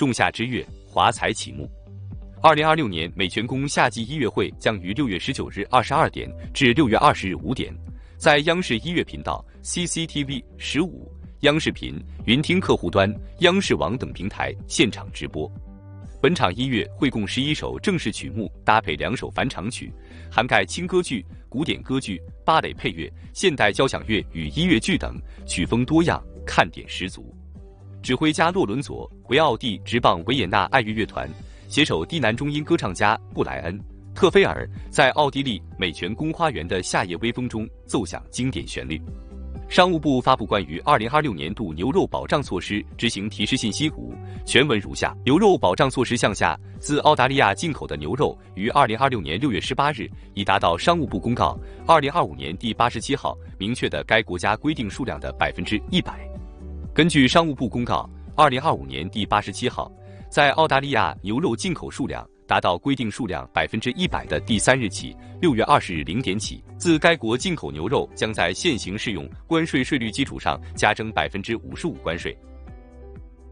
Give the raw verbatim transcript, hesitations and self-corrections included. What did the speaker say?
仲夏之月，华彩启幕。二零二六年美泉宫夏季音乐会将于六月十九日二十二点至六月二十日五点，在央视音乐频道、C C T V 十五、央视频、云听客户端、央视网等平台现场直播。本场音乐会共十一首正式曲目，搭配两首返场曲，涵盖轻歌剧、古典歌剧、芭蕾配乐、现代交响乐与音乐剧等，曲风多样，看点十足。指挥家洛伦佐为奥地直棒维也纳爱乐乐团，携手低男中音歌唱家布莱恩·特菲尔，在奥地利美泉宫花园的夏夜微风中奏响经典旋律。商务部发布关于二零二六年度牛肉保障措施执行提示信息五，全文如下：牛肉保障措施项下，自澳大利亚进口的牛肉于二零二六年六月十八日已达到商务部公告二零二五年第八十七号明确的该国家规定数量的百分之一百。根据商务部公告二零二五年第八十七号，在澳大利亚牛肉进口数量达到规定数量百分之一百的第三日起，六月二十日零点起，自该国进口牛肉将在现行适用关税税率基础上加征百分之五十五关税。